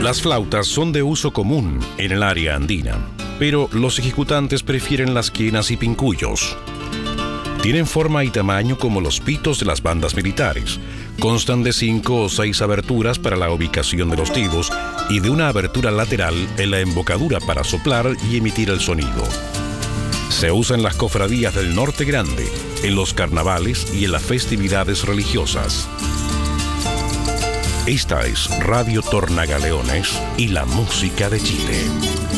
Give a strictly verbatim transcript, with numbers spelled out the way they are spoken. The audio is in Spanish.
Las flautas son de uso común en el área andina, pero los ejecutantes prefieren las quenas y pincuyos. Tienen forma y tamaño como los pitos de las bandas militares. Constan de cinco o seis aberturas para la ubicación de los tilos y de una abertura lateral en la embocadura para soplar y emitir el sonido. Se usa en las cofradías del Norte Grande, en los carnavales y en las festividades religiosas. Esta es Radio Tornagaleones y la música de Chile.